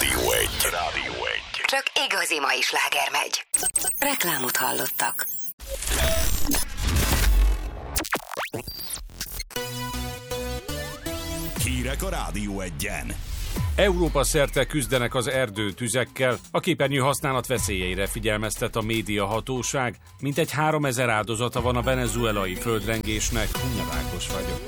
Rádió 1. Csak igazi mai sláger megy. Reklámot hallottak. Hírek a Rádió 1-en. Európa szerte küzdenek az erdőtüzekkel, a képernyő használat veszélyeire figyelmeztet a médiahatóság. Mintegy 3000 áldozata van a venezuelai földrengésnek. Hunyarákos vagyok.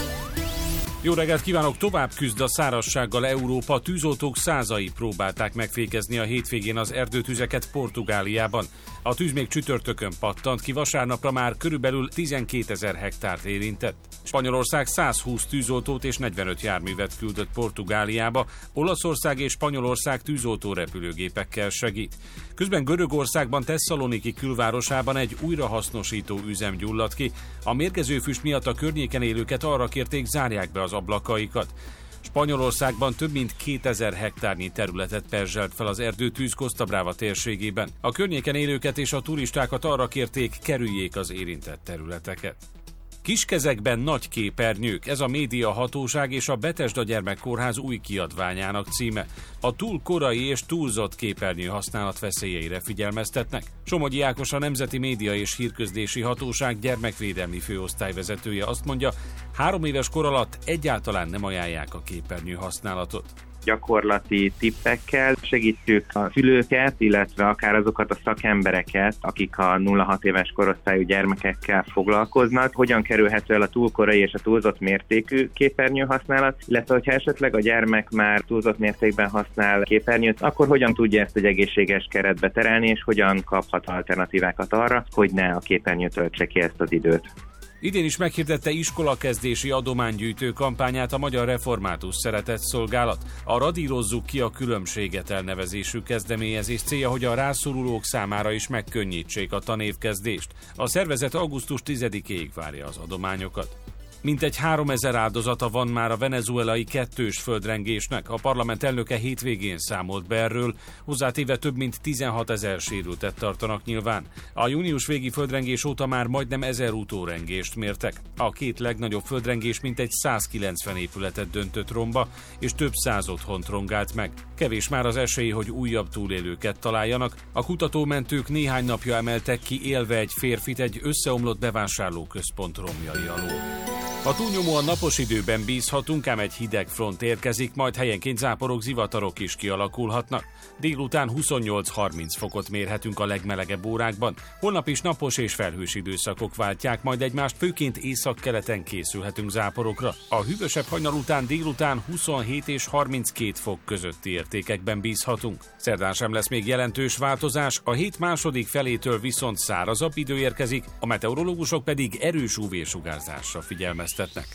Jó reggelt kívánok! Tovább küzd a szárazsággal Európa. Tűzoltók százai próbálták megfékezni a hétvégén az erdőtüzeket Portugáliában. A tűz még csütörtökön pattant ki, vasárnapra már körülbelül 12 000 hektárt érintett. Spanyolország 120 tűzoltót és 45 járművet küldött Portugáliába, Olaszország és Spanyolország tűzoltó repülőgépekkel segít. Közben Görögországban Tesszaloniki külvárosában egy újrahasznosító üzem gyulladt ki. A mérgező füst miatt a környéken élőket arra kérték, zárják be az ablakaikat. Spanyolországban több mint 2000 hektárnyi területet perzselt fel az erdőtűz Costa Brava térségében. A környéken élőket és a turistákat arra kérték, kerüljék az érintett területeket. Kiskezekben nagy képernyők, ez a médiahatóság és a Bethesda Gyermekkórház új kiadványának címe. A túl korai és túlzott képernyő használat veszélyeire figyelmeztetnek. Somogyi Ákos, a Nemzeti Média és Hírközlési Hatóság gyermekvédelmi főosztályvezetője azt mondja, 3 éves kor alatt egyáltalán nem ajánlják a képernyő használatot. Gyakorlati tippekkel segítjük a szülőket, illetve akár azokat a szakembereket, akik a 0-6 éves korosztályú gyermekekkel foglalkoznak, hogyan kerülhető el a túlkorai és a túlzott mértékű képernyőhasználat, illetve hogyha esetleg a gyermek már túlzott mértékben használ képernyőt, akkor hogyan tudja ezt egy egészséges keretbe terelni, és hogyan kaphat alternatívákat arra, hogy ne a képernyő töltse ki ezt az időt. Idén is meghirdette iskolakezdési adománygyűjtő kampányát a Magyar Református Szeretetszolgálat. A Radírozzuk ki a különbséget elnevezésű kezdeményezés célja, hogy a rászorulók számára is megkönnyítsék a tanévkezdést. A szervezet augusztus 10-éig várja az adományokat. Mintegy 3000 áldozata van már a venezuelai kettős földrengésnek. A parlament elnöke hétvégén számolt be erről, hozzátéve több mint 16 000 sérültet tartanak nyilván. A június végi földrengés óta már majdnem 1000 utórengést mértek. A két legnagyobb földrengés mintegy 190 épületet döntött romba, és több száz otthont rongált meg. Kevés már az esély, hogy újabb túlélőket találjanak. A kutatómentők néhány napja emeltek ki élve egy férfit egy összeomlott bevásárlóközpont romjai alól. A túlnyomóan napos időben bízhatunk, ám egy hideg front érkezik, majd helyenként záporok, zivatarok is kialakulhatnak. Délután 28-30 fokot mérhetünk a legmelegebb órákban. Holnap is napos és felhős időszakok váltják majd egymást, főként északkeleten készülhetünk záporokra. A hűvösebb hajnal után délután 27 és 32 fok közötti értékekben bízhatunk. Szerdán sem lesz még jelentős változás, a hét második felétől viszont szárazabb idő érkezik, a meteorológusok pedig erős UV-sugárzásra figyelmeztetnek.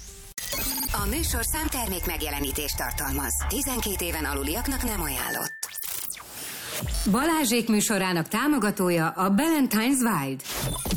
A műsor számtermék megjelenítést tartalmaz. 12 éven aluliaknak nem ajánlott. Balázsék műsorának támogatója a Ballantines Wild.